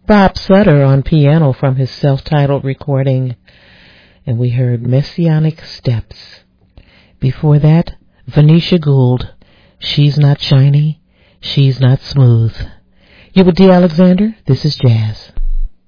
Bob Sutter on piano from his self-titled recording. And we heard Messianic Steps. Before that, Venetia Gould, She's Not Shiny, She's Not Smooth. You with D. Alexander? This is Jazz.